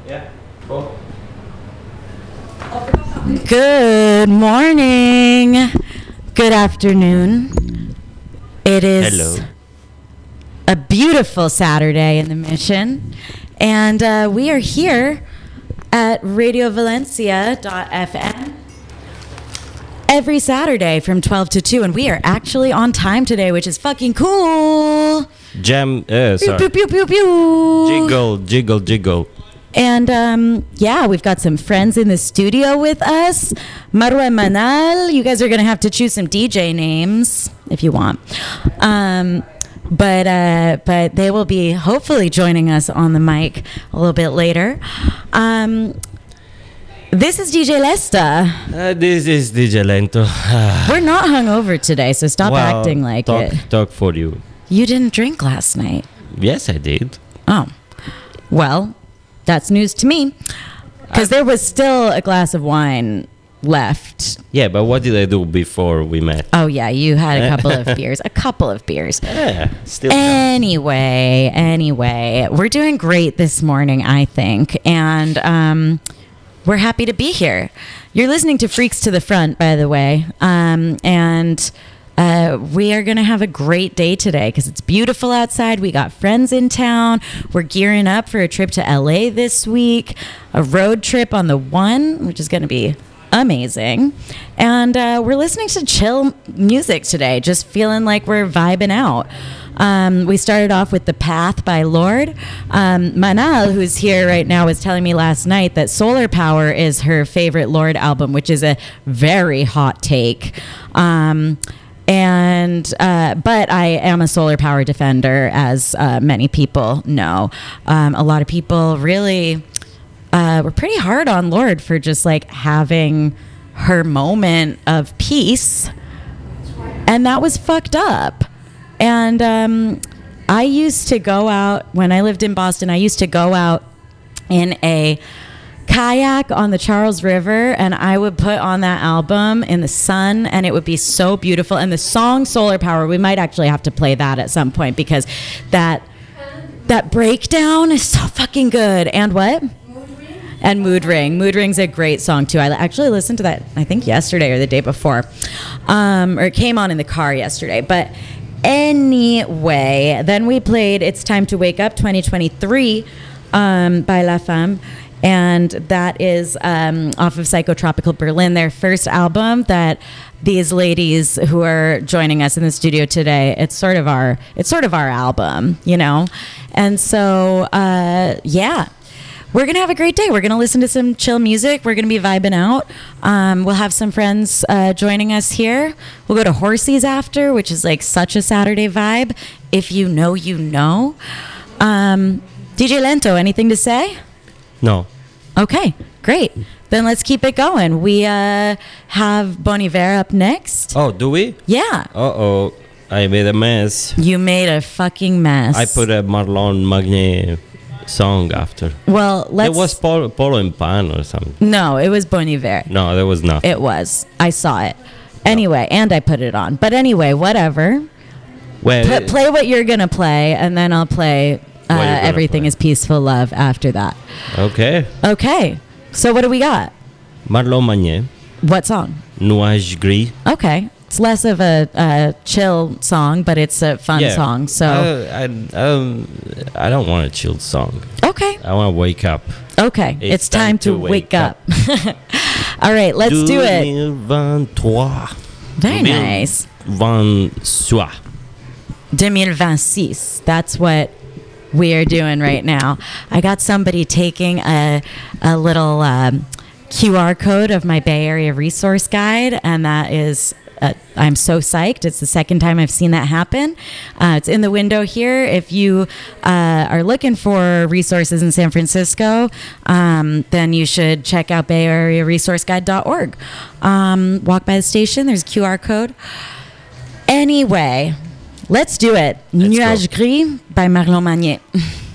Yeah. Cool. Good morning. Good afternoon. It is Hello. a beautiful Saturday in the Mission, and we are here at RadioValencia.fm every Saturday from 12 to 2, and we are actually on time today, which is fucking cool. Jam. Pew, Sorry. pew, pew, pew, pew. Jiggle. And yeah, we've got some friends in the studio with us. Marwa and Manal, you guys are going to have to choose some DJ names if you want. But they will be hopefully joining us on the mic a little bit later. This is DJ Lesta. This is DJ Lento. We're not hungover today, so stop acting like it. Talk for you. You didn't drink last night. Yes, I did. Oh, well, that's news to me. Because there was still a glass of wine left. Yeah, but what did I do before we met? Oh, yeah, you had a couple of beers. A couple of beers. Yeah, still. Anyway, we're doing great this morning, I think. And we're happy to be here. You're listening to Freaks to the Front, by the way. And we are going to have a great day today because it's beautiful outside. We got friends in town. We're gearing up for a trip to LA this week, a road trip on the One, which is going to be amazing. And we're listening to chill music today, just feeling like we're vibing out. We started off with The Path by Lorde. Manal, who's here right now, was telling me last night that Solar Power is her favorite Lorde album, which is a very hot take. But I am a Solar Power defender, as many people know. A lot of people really were pretty hard on Lorde for just like having her moment of peace, and that was fucked up. And I used to go out, when I lived in Boston, I used to go out in a kayak on the Charles River, and I would put on that album in the sun, and it would be so beautiful. And the song Solar Power, we might actually have to play that at some point, because that breakdown is so fucking good. And what? And Mood Ring. Mood Ring's a great song too. I actually listened to that, I think yesterday or the day before, or it came on in the car yesterday. But anyway, then we played It's Time to Wake Up 2023 by La Femme. And that is off of Psychotropical Berlin, their first album that these ladies who are joining us in the studio today, it's sort of our album, you know? And so, yeah, we're going to have a great day. We're going to listen to some chill music. We're going to be vibing out. We'll have some friends joining us here. We'll go to Horsey's after, which is like such a Saturday vibe. If you know, you know. DJ Lento, anything to say? No. Okay, great. Then let's keep it going. We have Bon Iver up next. Oh, do we? Yeah. Uh-oh. I made a mess. You made a fucking mess. I put a Marlon Magnet song after. Well, let's... It was Polo and Pan or something. No, it was Bon Iver. No, there was not. It was. I saw it. Anyway, and I put it on. But anyway, whatever. Well, Play what you're going to play, and then I'll play Everything is Peaceful Love after that. Okay. So what do we got? Marlon Magnet. What song? Nuage Gris. Okay. It's less of a chill song, but it's a fun song. So I don't want a chilled song. Okay. I want to wake up. Okay. It's time to wake up. All right, let's do it. 2023. Very nice. 2026. That's what we are doing right now. I got somebody taking a little QR code of my Bay Area resource guide, and that is I'm so psyched. It's the second time I've seen that happen. It's in the window here. If you are looking for resources in San Francisco, then you should check out BayAreaResourceGuide.org. Walk by the station. There's a QR code. Anyway, let's do it. Nuage Gris by Marlon Magnet.